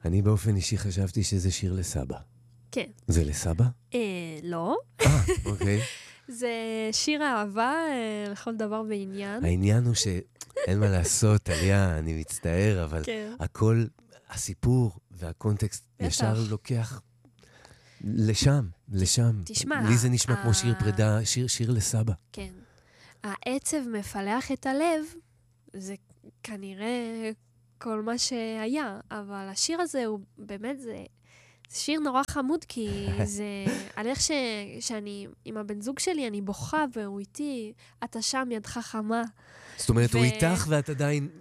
אני באופן אישי חשבתי שזה שיר לסבא. כן. זה לסבא? לא. אוקיי. זה שיר אהבה לכל דבר ועניין. העניין הוא שאין מה לעשות, עליה, אני מצטער, אבל הכל, הסיפור והקונטקסט ישר לוקח לשם. תשמע. לי זה נשמע כמו שיר פרידה, שיר לסבא. כן. העצב מפלח את הלב, זה כנראה כל מה שהיה, אבל השיר הזה הוא באמת, זה שיר נורא חמוד, כי זה על איך שאני, עם הבן זוג שלי, אני בוכה והוא איתי, אתה שם ידך חמה. זאת אומרת, הוא איתך ואת עדיין